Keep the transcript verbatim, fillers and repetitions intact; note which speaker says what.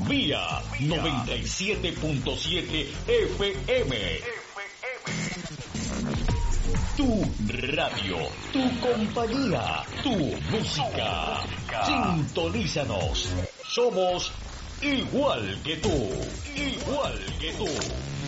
Speaker 1: Vía noventa y siete punto siete F M. Tu radio, tu compañía, tu música. Sintonízanos. Somos igual que tú, igual que tú.